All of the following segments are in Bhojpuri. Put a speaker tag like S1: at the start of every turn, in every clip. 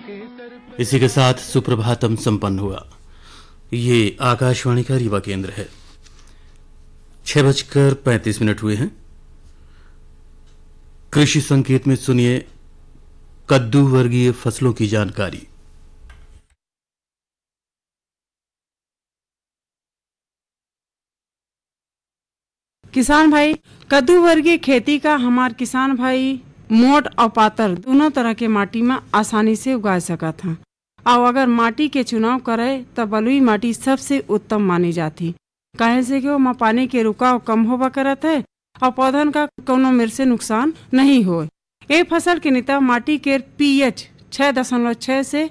S1: इसी के साथ सुप्रभातम संपन्न हुआ। ये आकाशवाणी का रीवा केंद्र है। 6:35 हुए हैं। कृषि संकेत में सुनिए कद्दू वर्गीय फसलों की जानकारी।
S2: किसान भाई, कद्दू वर्गीय खेती का हमार किसान भाई मोट और पातर दोनों तरह के माटी में आसानी से उगा सकत हैं। और अगर माटी के चुनाव करे तो बलुई माटी सबसे उत्तम मानी जाती, काहे से कि वो पानी के रुकाव कम होबा करत है और पौधन का कोनो मेर से नुकसान नहीं हो। ए फसल के निता माटी के पीएच 6.6 से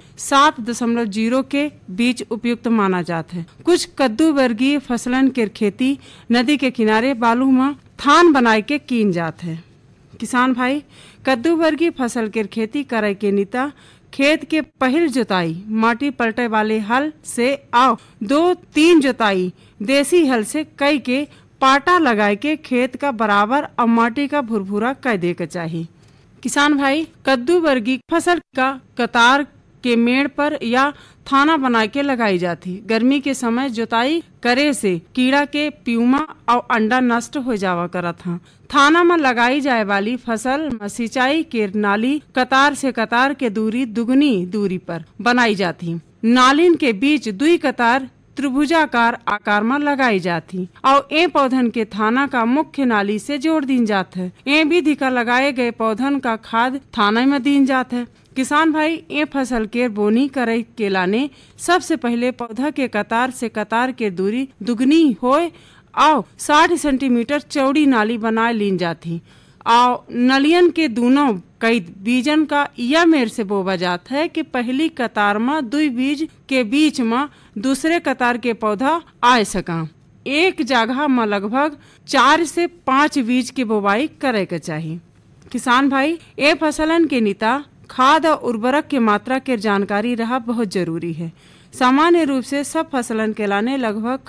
S2: 7.0 के बीच उपयुक्त माना जाता है। कुछ कद्दू वर्गीय फसलन के खेती नदी के किनारे बालू में थान बनाए के कीन जात है। किसान भाई, कद्दू वर्गीय फसल के खेती करे के निता खेत के पहल जोताई माटी पलटे वाले हल से आओ 2-3 जोताई देसी हल से कई के पाटा लगाए के खेत का बराबर और माटी का भुरभुरा कर दे के चाहिए। किसान भाई, कद्दू वर्गीय फसल का कतार के मेड़ पर या थाना बना के लगाई जाती। गर्मी के समय जोताई करे से कीड़ा के प्यूमा और अंडा नष्ट हो जावा करत था। थाना में लगाई जाए वाली फसल में सिंचाई के नाली कतार से कतार के दूरी दुगनी दूरी पर बनाई जाती। नालिन के बीच 2 कतार त्रिभुजाकार आकार में लगाई जाती और ए पौधन के थाना का मुख्य नाली से जोड़ दीन जात है। ए विधि का लगाए गए पौधन का खाद थाना में दीन जात है। किसान भाई, ए फसल के बोनी करे के लाने सबसे पहले पौधा के कतार से कतार के दूरी दुगनी होए और 60 सेंटीमीटर चौड़ी नाली बनाए लीन जाती और नलियन के दोनों कई बीजन का यह मेर से बोवा जाता है कि पहली कतार में 2 बीज के बीच में दूसरे कतार के पौधा आए सका। एक जगह में लगभग 4 से 5 बीज की बोवाई करे के चाहिए। किसान भाई, ए फसलन के निता खाद और उर्वरक के मात्रा के जानकारी रहा बहुत जरूरी है। सामान्य रूप से सब फसलन के लाने लगभग